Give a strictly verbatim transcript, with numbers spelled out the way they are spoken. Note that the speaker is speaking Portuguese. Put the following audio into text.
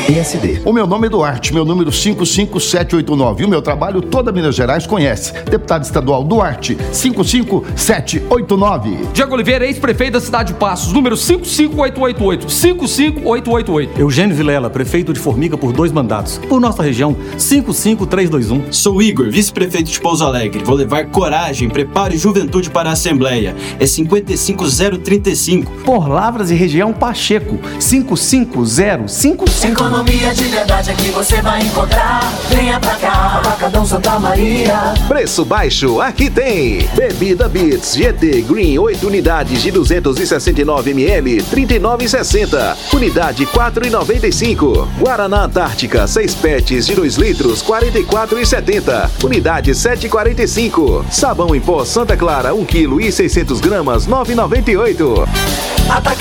P S D. O meu nome é Duarte, meu número cinco cinco sete oito nove. E o meu trabalho toda Minas Gerais conhece. Deputado estadual Duarte, cinco cinco sete oito nove. Diego Oliveira, ex-prefeito da cidade de Passos, número cinco cinco oito oito oito. cinco cinco oito oito oito. Eugênio Vilela, prefeito de Formiga por dois mandatos. Por nossa região, cinco cinco três dois um. Sou Igor, vice-prefeito de Pouso Alegre. Vou levar coragem, preparo e juventude para a Assembleia. É cinquenta e cinco zero trinta e cinco. Por Lavras e região Pacheco, cinco cinco zero cinco cinco. Economia de verdade aqui você vai encontrar. Venha pra cá, Atacadão Santa Maria. Preço baixo, aqui tem. Bebida Beats G T Green, oito unidades de duzentos e sessenta e nove mililitros, trinta e nove reais e sessenta centavos. Unidade quatro reais e noventa e cinco centavos. Guaraná Antártica, seis pets de dois litros, quarenta e quatro reais e setenta centavos. Unidade sete reais e quarenta e cinco centavos. Sabão em pó Santa Clara, um quilo e seiscentos gramas, nove reais e noventa e oito centavos.